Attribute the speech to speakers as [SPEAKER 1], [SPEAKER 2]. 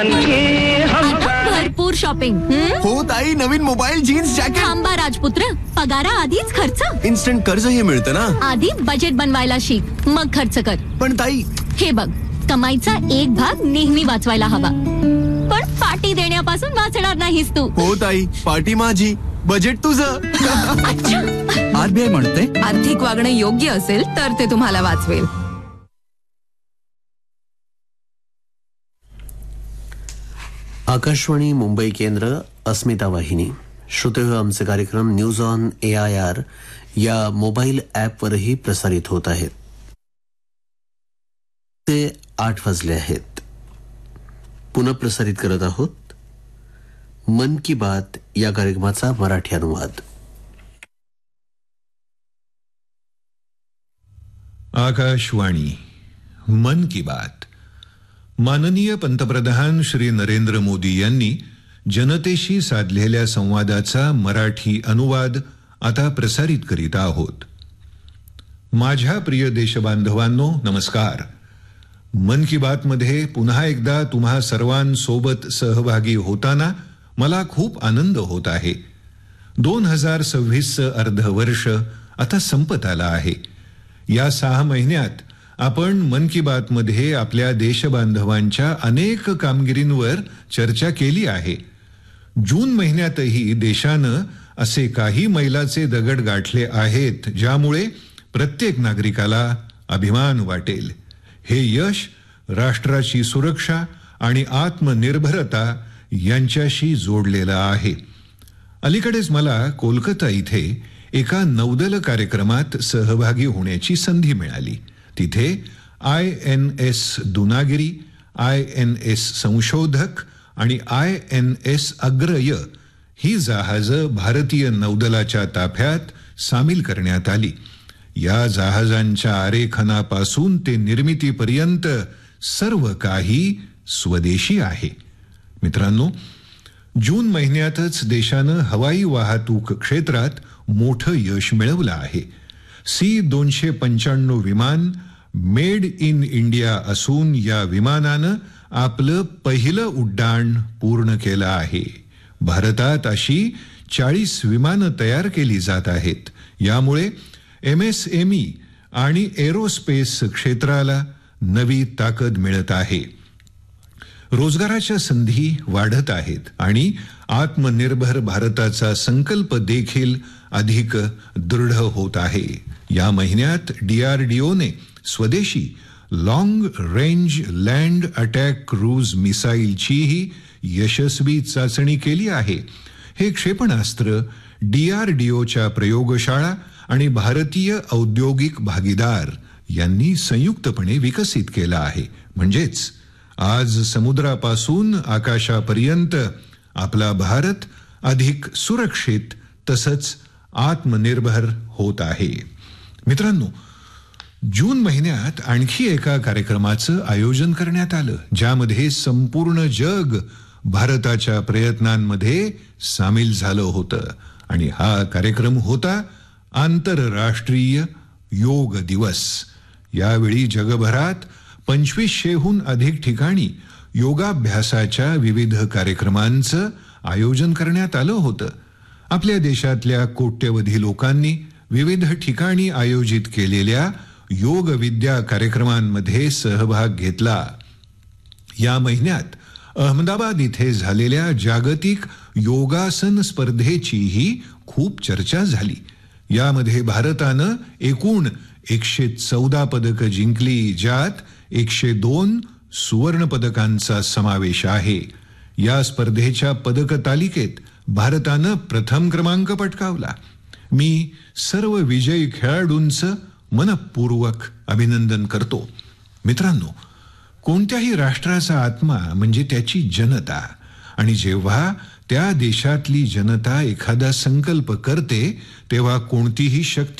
[SPEAKER 1] भरपूर शॉपिंग.
[SPEAKER 2] हो ताई, नवीन मोबाईल, जीन्स, जॅकेट.
[SPEAKER 1] थांबा राजपुत्र, पगारा आधीच खर्च.
[SPEAKER 2] इन्स्टंट कर्जही मिळतं ना.
[SPEAKER 1] आधी बजेट बनवायला शिक, मग खर्च कर.
[SPEAKER 2] पण ताई,
[SPEAKER 1] हे बघ, कमाईचा एक भाग नेहमी वाचवायला हवा, पण पार्टी देण्यापासून वाचणार नाहीस तू.
[SPEAKER 2] हो ताई, पार्टी माझी, बजेट तुझं.
[SPEAKER 3] आरबीआय म्हणते,
[SPEAKER 4] आर्थिक वागणं योग्य असेल तर ते तुम्हाला वाचवेल.
[SPEAKER 5] आकाशवाणी मुंबई केंद्र, अस्मिता वाहिनी. श्रोतेहो, आमचे कार्यक्रम न्यूज ऑन AIR या मोबाईल ॲपवरही प्रसारित होत आहेत. ते 8 वाजले आहेत. पुनः प्रसारित करत आहोत मन की बात या कार्यक्रमाचा मराठी अनुवाद.
[SPEAKER 6] आकाशवाणी मन की बात. माननीय पंतप्रधान श्री नरेंद्र मोदी यांनी जनतेशी साधलेल्या संवादाचा मराठी अनुवाद आता प्रसारित करीत आहोत. माझ्या प्रिय देशबांधवांनो, नमस्कार. मन की बात मध्ये पुन्हा एकदा तुम्हा सर्वांसोबत सहभागी होताना मला खूप आनंद होत आहे. 2026 अर्धवर्ष आता संपत आला आहे. या 6 महिन्यात आपण मन की बात मध्ये आपल्या देशबांधवांच्या अनेक कामगिरींवर चर्चा केली आहे. जून महिन्यातही देशानं असे काही मैलाचे दगड गाठले आहेत ज्यामुळे प्रत्येक नागरिकाला अभिमान वाटेल. हे यश राष्ट्राची सुरक्षा आणि आत्मनिर्भरता यांच्याशी जोडलेलं आहे. अलीकडेच मला कोलकाता इथे एका नौदल कार्यक्रमात सहभागी होण्याची संधी मिळाली. तिथे INS दुनागिरी, INS संशोधक आणि INS अग्रय ही जहाजं भारतीय नौदलाच्या ताफ्यात सामील करण्यात आली. या जहाजांच्या आरेखनापासून ते निर्मितीपर्यंत सर्व काही स्वदेशी आहे. मित्रांनो, जून महिन्यातच देशानं हवाई वाहतूक क्षेत्रात मोठं यश मिळवलं आहे. C-295 विमान मेड इन इंडिया असून या विमानानं आपलं पहिलं उड्डाण पूर्ण केलं आहे. भारतात अशी 40 विमानं तयार केली जात आहेत. यामुळे MSME आणि एरोस्पेस क्षेत्राला नवी ताकद मिळत आहे. रोजगाराच्या संधी वाढत आहेत आणि आत्मनिर्भर भारताचा संकल्प देखील अधिक दृढ होत आहे. या महिन्यात DRDOने स्वदेशी long range land attack cruise मिसाईलचीही यशस्वी चाचणी केली आहे. हे क्षेपणास्त्र DRDOच्या प्रयोगशाळा आणि भारतीय औद्योगिक भागीदार यांनी संयुक्तपणे विकसित केलं आहे. म्हणजेच आज समुद्रापासून आकाशापर्यंत आपला भारत अधिक सुरक्षित तसंच आत्मनिर्भर होत आहे. मित्रांनो, जून महिन्यात आणखी एका कार्यक्रमाचं आयोजन करण्यात आलं ज्यामध्ये संपूर्ण जग भारताच्या प्रयत्नांमध्ये सामील झालं होतं. आणि हा कार्यक्रम होता आंतरराष्ट्रीय योग दिवस. यावेळी जगभरात 2500हून अधिक ठिकाणी योगाभ्यासाच्या विविध कार्यक्रमांचं आयोजन करण्यात आलं होतं. आपल्या देशातल्या कोट्यवधी लोकांनी विविध ठिकाणी आयोजित केलेल्या योग विद्या कार्यक्रमांमध्ये सहभाग घेतला. या महिन्यात अहमदाबाद इथे झालेल्या जागतिक योगासन स्पर्धेचीही खूप चर्चा झाली. यामध्ये भारतानं एकूण 114 पदकं जिंकली, ज्यात 102 सुवर्ण पदकांचा समावेश आहे. या स्पर्धेच्या पदक तालिकेत भारतानं प्रथम क्रमांक पटकावला. मी सर्व विजयी खेळाडूंचं मनपूर्वक अभिनंदन करतो. मित्रांनो, कोणत्याही राष्ट्राचा आत्मा म्हणजे त्याची जनता. आणि जेव्हा त्या देशातली जनता एखादा संकल्प करते तेव्हा कोणतीही शक्ती